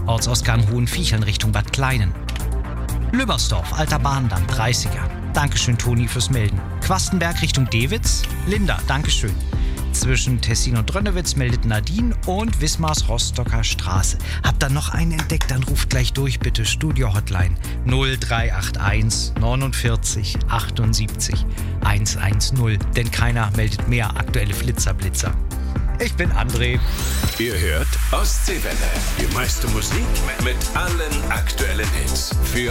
Ortsausgang Hohenviecheln Richtung Bad Kleinen. Lübbersdorf, Alter Bahndamm, 30er. Dankeschön, Toni, fürs Melden. Quastenberg Richtung Dewitz. Linda, Dankeschön. Zwischen Tessin und Drönnewitz meldet Nadine und Wismars Rostocker Straße. Habt ihr noch einen entdeckt, dann ruft gleich durch, bitte. Studio-Hotline 0381 49 78 110. Denn keiner meldet mehr aktuelle Flitzer-Blitzer. Ich bin André. Ihr hört Ostseewelle. Die meiste Musik mit allen aktuellen Hits. Für